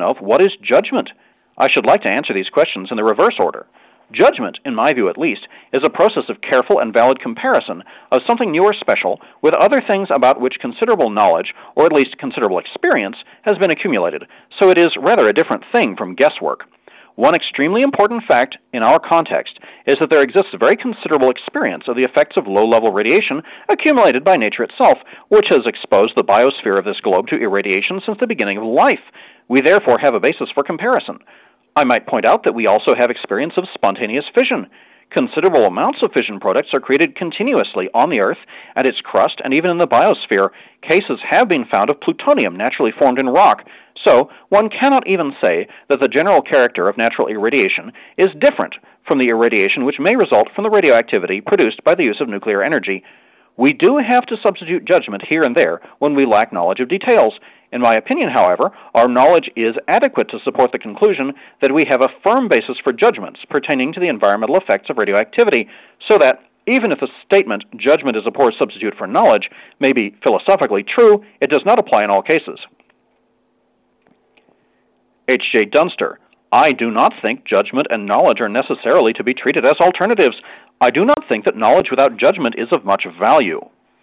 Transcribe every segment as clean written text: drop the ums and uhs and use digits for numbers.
of what is judgment? I should like to answer these questions in the reverse order. Judgment, in my view at least, is a process of careful and valid comparison of something new or special with other things about which considerable knowledge, or at least considerable experience, has been accumulated, so it is rather a different thing from guesswork. One extremely important fact in our context is that there exists very considerable experience of the effects of low-level radiation accumulated by nature itself, which has exposed the biosphere of this globe to irradiation since the beginning of life. We therefore have a basis for comparison. I might point out that we also have experience of spontaneous fission. Considerable amounts of fission products are created continuously on the Earth and its crust, and even in the biosphere. Cases have been found of plutonium naturally formed in rock. So, one cannot even say that the general character of natural irradiation is different from the irradiation which may result from the radioactivity produced by the use of nuclear energy. We do have to substitute judgment here and there when we lack knowledge of details. In my opinion, however, our knowledge is adequate to support the conclusion that we have a firm basis for judgments pertaining to the environmental effects of radioactivity, so that even if the statement, judgment is a poor substitute for knowledge, may be philosophically true, it does not apply in all cases. H.J. Dunster: I do not think judgment and knowledge are necessarily to be treated as alternatives. I do not think that knowledge without judgment is of much value.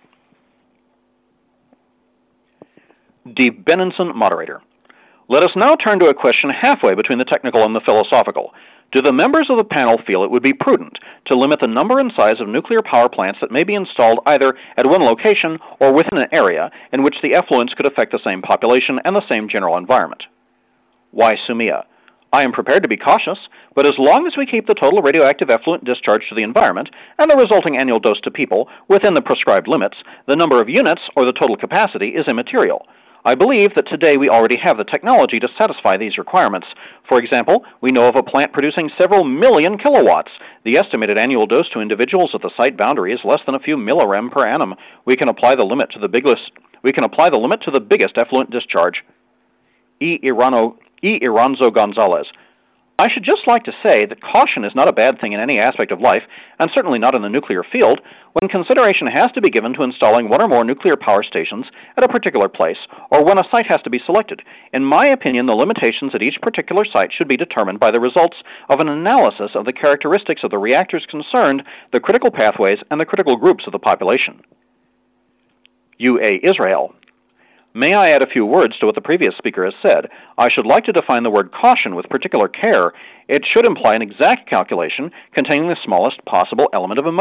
D. Benenson, moderator. Let us now turn to a question halfway between the technical and the philosophical. Do the members of the panel feel it would be prudent to limit the number and size of nuclear power plants that may be installed either at one location or within an area in which the effluents could affect the same population and the same general environment? Y. Sumiya. I am prepared to be cautious, but as long as we keep the total radioactive effluent discharge to the environment and the resulting annual dose to people within the prescribed limits, the number of units or the total capacity is immaterial. I believe that today we already have the technology to satisfy these requirements. For example, we know of a plant producing several million kilowatts. The estimated annual dose to individuals at the site boundary is less than a few millirem per annum. We can apply the limit to the biggest effluent discharge. E. Iranzo Gonzalez. I should just like to say that caution is not a bad thing in any aspect of life, and certainly not in the nuclear field, when consideration has to be given to installing one or more nuclear power stations at a particular place, or when a site has to be selected. In my opinion, the limitations at each particular site should be determined by the results of an analysis of the characteristics of the reactors concerned, the critical pathways, and the critical groups of the population. U.A. Israel. May I add a few words to what the previous speaker has said? I should like to define the word caution with particular care. It should imply an exact calculation containing the smallest possible element of emotion.